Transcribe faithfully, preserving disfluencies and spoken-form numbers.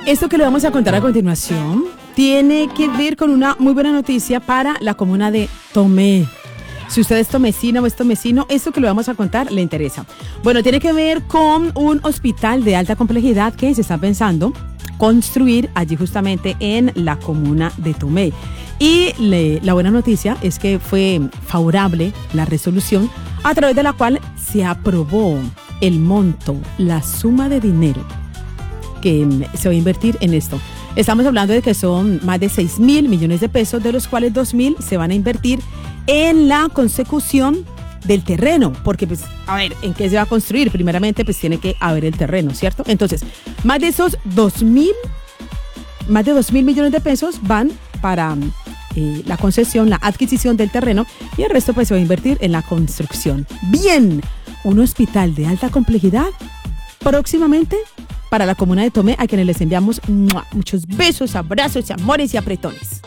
Esto que le vamos a contar a continuación tiene que ver con una muy buena noticia para la comuna de Tomé. Si usted es tomecino o es tomecino, esto que le vamos a contar le interesa. Bueno, tiene que ver con un hospital de alta complejidad que se está pensando construir allí justamente en la comuna de Tomé. Y le, la buena noticia es que fue favorable la resolución a través de la cual se aprobó el monto, la suma de dinero que se va a invertir en esto. Estamos hablando de que son más de seis mil millones de pesos, de los cuales dos mil se van a invertir en la consecución del terreno, porque pues, a ver, ¿en qué se va a construir? Primeramente, pues tiene que haber el terreno, ¿cierto? Entonces, más de esos dos mil, más de dos mil millones de pesos van para eh, la concesión, la adquisición del terreno, y el resto pues se va a invertir en la construcción. Bien, un hospital de alta complejidad próximamente para la comuna de Tomé, a quienes les enviamos ¡mua! Muchos besos, abrazos, amores y apretones.